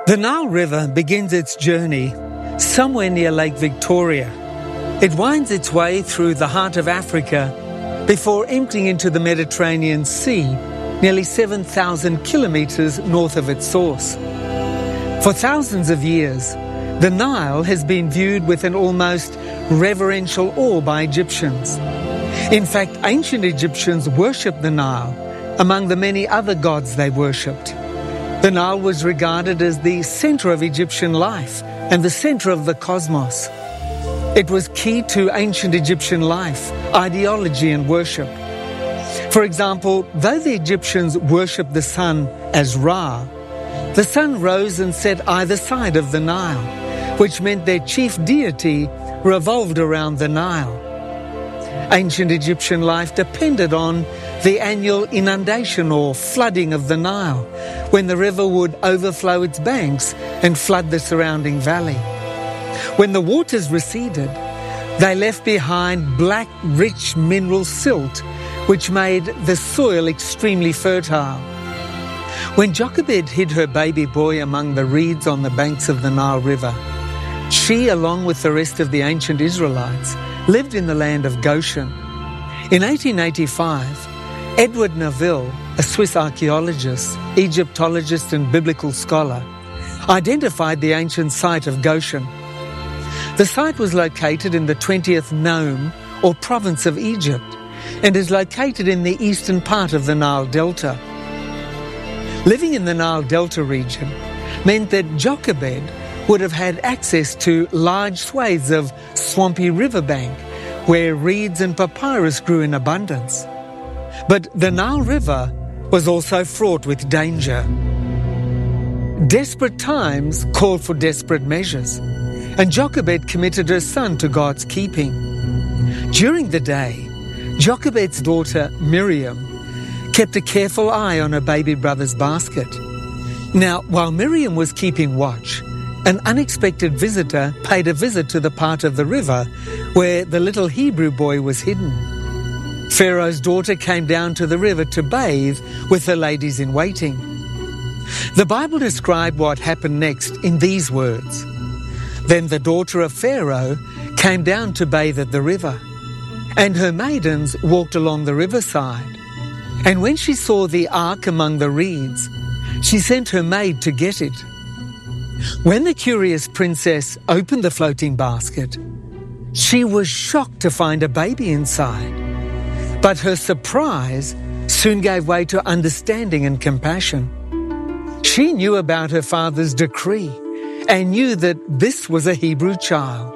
The Nile River begins its journey somewhere near Lake Victoria. It winds its way through the heart of Africa before emptying into the Mediterranean Sea, nearly 7,000 kilometres north of its source. For thousands of years, the Nile has been viewed with an almost reverential awe by Egyptians. In fact, ancient Egyptians worshipped the Nile among the many other gods they worshipped. The Nile was regarded as the centre of Egyptian life and the centre of the cosmos. It was key to ancient Egyptian life, ideology and worship. For example, though the Egyptians worshipped the sun as Ra, the sun rose and set either side of the Nile, which meant their chief deity revolved around the Nile. Ancient Egyptian life depended on the annual inundation or flooding of the Nile, when the river would overflow its banks and flood the surrounding valley. When the waters receded, they left behind black, rich mineral silt, which made the soil extremely fertile. When Jochebed hid her baby boy among the reeds on the banks of the Nile River, she, along with the rest of the ancient Israelites, lived in the land of Goshen. In 1885, Edward Neville, a Swiss archaeologist, Egyptologist and biblical scholar, identified the ancient site of Goshen. The site was located in the 20th nome, or province of Egypt, and is located in the eastern part of the Nile Delta. Living in the Nile Delta region meant that Jochebed would have had access to large swathes of swampy riverbank, where reeds and papyrus grew in abundance. But the Nile River was also fraught with danger. Desperate times called for desperate measures, and Jochebed committed her son to God's keeping. During the day, Jochebed's daughter Miriam kept a careful eye on her baby brother's basket. Now, while Miriam was keeping watch, an unexpected visitor paid a visit to the part of the river where the little Hebrew boy was hidden. Pharaoh's daughter came down to the river to bathe with her ladies-in-waiting. The Bible described what happened next in these words. Then the daughter of Pharaoh came down to bathe at the river, and her maidens walked along the riverside. And when she saw the ark among the reeds, she sent her maid to get it. When the curious princess opened the floating basket, she was shocked to find a baby inside. But her surprise soon gave way to understanding and compassion. She knew about her father's decree and knew that this was a Hebrew child.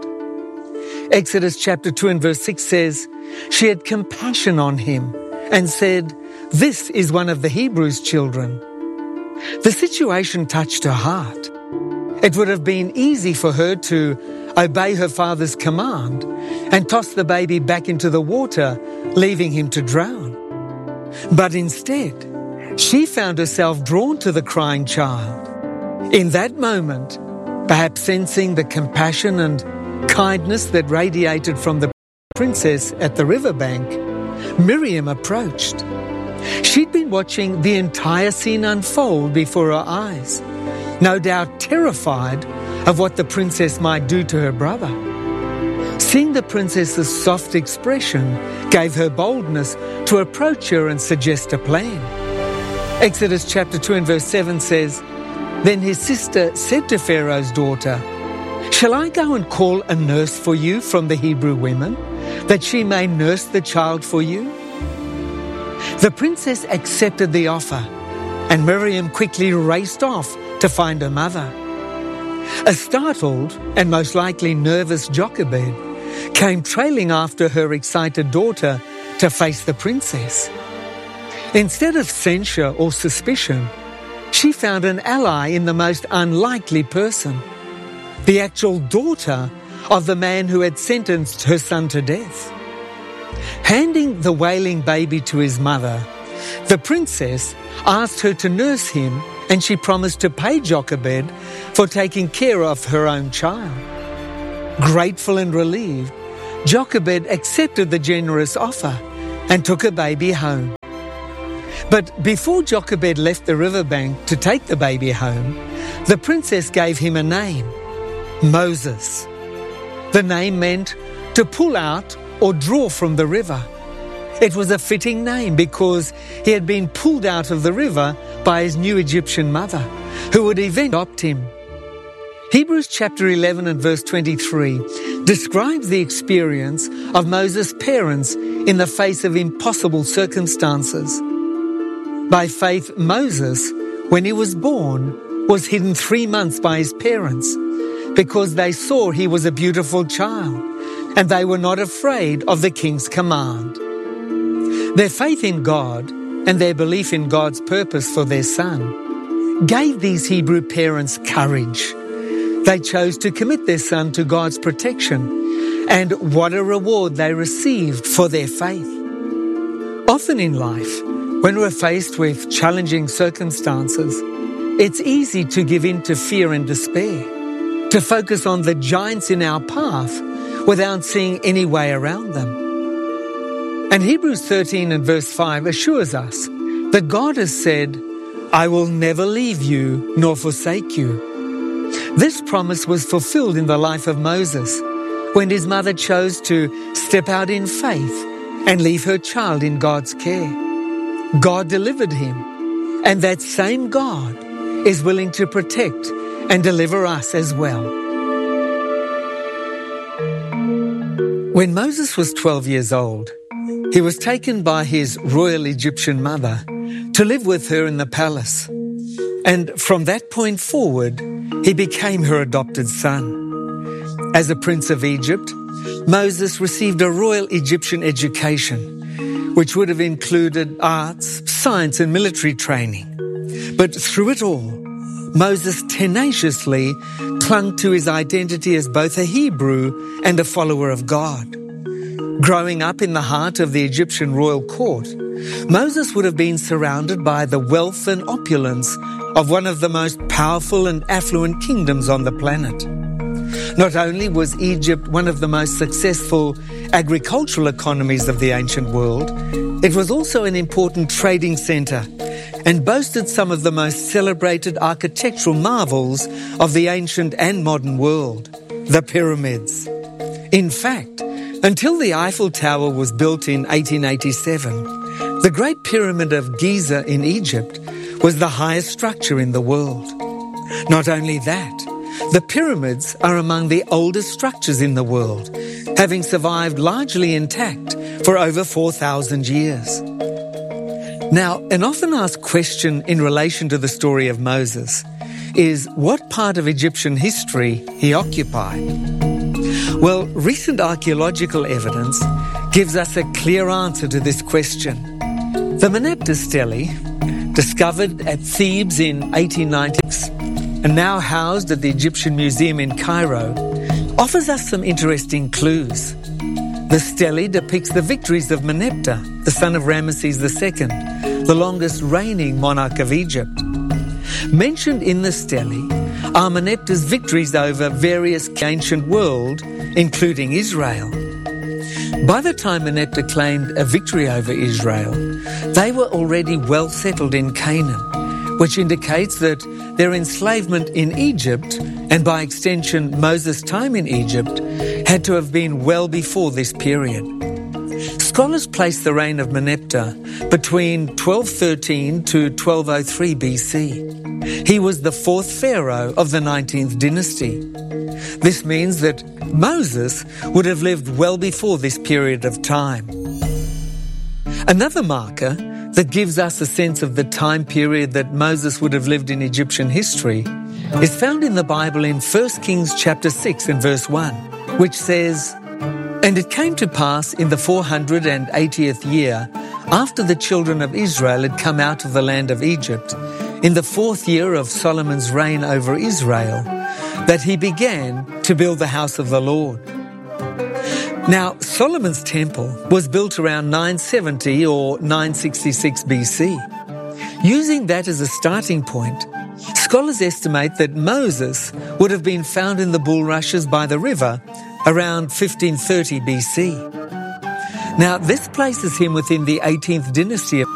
Exodus chapter 2 and verse 6 says, "She had compassion on him and said, 'This is one of the Hebrews' children.'" The situation touched her heart. It would have been easy for her to obey her father's command and toss the baby back into the water, leaving him to drown. But instead, she found herself drawn to the crying child. In that moment, perhaps sensing the compassion and kindness that radiated from the princess at the riverbank, Miriam approached. She'd been watching the entire scene unfold before her eyes, no doubt terrified of what the princess might do to her brother. Seeing the princess's soft expression gave her boldness to approach her and suggest a plan. Exodus chapter 2 and verse 7 says, "Then his sister said to Pharaoh's daughter, 'Shall I go and call a nurse for you from the Hebrew women, that she may nurse the child for you?' The princess accepted the offer, and Miriam quickly raced off to find her mother. A startled and most likely nervous Jochebed came trailing after her excited daughter to face the princess. Instead of censure or suspicion, she found an ally in the most unlikely person, the actual daughter of the man who had sentenced her son to death. Handing the wailing baby to his mother, the princess asked her to nurse him, and she promised to pay Jochebed for taking care of her own child. Grateful and relieved, Jochebed accepted the generous offer and took her baby home. But before Jochebed left the riverbank to take the baby home, The princess gave him a name, Moses. The name meant to pull out or draw from the river. It was a fitting name because he had been pulled out of the river by his new Egyptian mother, who would eventually adopt him. Hebrews chapter 11 and verse 23 describes the experience of Moses' parents in the face of impossible circumstances. By faith, Moses, when he was born, was hidden 3 months by his parents because they saw he was a beautiful child and they were not afraid of the king's command. Their faith in God and their belief in God's purpose for their son gave these Hebrew parents courage. They chose to commit their son to God's protection, and what a reward they received for their faith. Often in life, when we're faced with challenging circumstances, it's easy to give in to fear and despair, to focus on the giants in our path without seeing any way around them. And Hebrews 13 and verse 5 assures us that God has said, "I will never leave you nor forsake you." This promise was fulfilled in the life of Moses when his mother chose to step out in faith and leave her child in God's care. God delivered him, and that same God is willing to protect and deliver us as well. When Moses was 12 years old, he was taken by his royal Egyptian mother to live with her in the palace. And from that point forward, he became her adopted son. As a prince of Egypt, Moses received a royal Egyptian education, which would have included arts, science, and military training. But through it all, Moses tenaciously clung to his identity as both a Hebrew and a follower of God. Growing up in the heart of the Egyptian royal court, Moses would have been surrounded by the wealth and opulence of one of the most powerful and affluent kingdoms on the planet. Not only was Egypt one of the most successful agricultural economies of the ancient world, it was also an important trading center and boasted some of the most celebrated architectural marvels of the ancient and modern world, the pyramids. In fact, until the Eiffel Tower was built in 1887, the Great Pyramid of Giza in Egypt was the highest structure in the world. Not only that, the pyramids are among the oldest structures in the world, having survived largely intact for over 4,000 years. Now, an often asked question in relation to the story of Moses is what part of Egyptian history he occupied. Well, recent archaeological evidence gives us a clear answer to this question. The Merneptah stele, discovered at Thebes in 1896 and now housed at the Egyptian Museum in Cairo, offers us some interesting clues. The stele depicts the victories of Merneptah, the son of Ramesses II, the longest reigning monarch of Egypt. Mentioned in the stele are Merneptah's victories over various ancient world, including Israel. By the time Merneptah claimed a victory over Israel, they were already well settled in Canaan, which indicates that their enslavement in Egypt, and by extension Moses' time in Egypt, had to have been well before this period. Scholars place the reign of Merneptah between 1213 to 1203 BC. He was the fourth pharaoh of the 19th dynasty. This means that Moses would have lived well before this period of time. Another marker that gives us a sense of the time period that Moses would have lived in Egyptian history is found in the Bible in 1 Kings chapter 6 and verse 1, which says, "And it came to pass in the 480th year, after the children of Israel had come out of the land of Egypt, in the 4th year of Solomon's reign over Israel, that he began to build the house of the Lord." Now, Solomon's temple was built around 970 or 966 BC. Using that as a starting point, scholars estimate that Moses would have been found in the bulrushes by the river around 1530 BC. Now, this places him within the 18th dynasty of